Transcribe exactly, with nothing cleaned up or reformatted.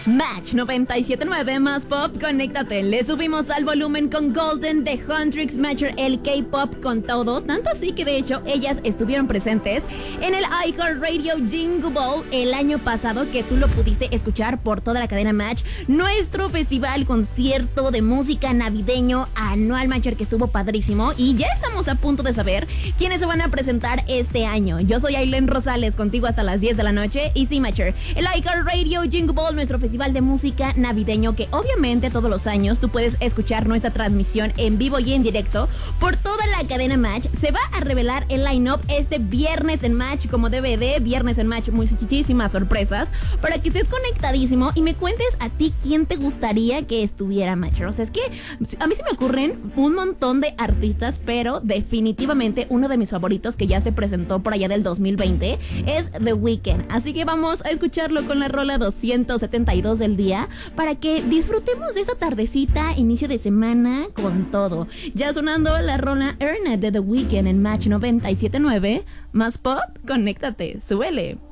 Match noventa y siete punto nueve más pop, conéctate. Le subimos al volumen con Golden de Huntrix Matcher, el K-pop con todo. Tanto así que de hecho ellas estuvieron presentes en el iHeartRadio Jingle Ball el año pasado, que tú lo pudiste escuchar por toda la cadena Match. Nuestro festival concierto de música navideño anual Matcher, que estuvo padrísimo. Y ya estamos a punto de saber quiénes se van a presentar este año. Yo soy Ailén Rosales, contigo hasta las diez de la noche. Y sí, Matcher, el iHeartRadio Jingle Ball, nuestro festival de música navideño, que obviamente todos los años tú puedes escuchar nuestra transmisión en vivo y en directo por toda la cadena Match. Se va a revelar el line-up este viernes en Match, como D V D, viernes en Match, muchísimas sorpresas para que estés conectadísimo y me cuentes a ti quién te gustaría que estuviera, Match. O sea, es que a mí se me ocurren un montón de artistas, pero definitivamente uno de mis favoritos que ya se presentó por allá del dos mil veinte es The Weeknd. Así que vamos a escucharlo con la rola doscientos setenta y dos del día para que disfrutemos de esta tardecita, inicio de semana con todo. Ya sonando la rola Earn It de The Weeknd en Match noventa y siete punto nueve. Más pop, conéctate, súbele.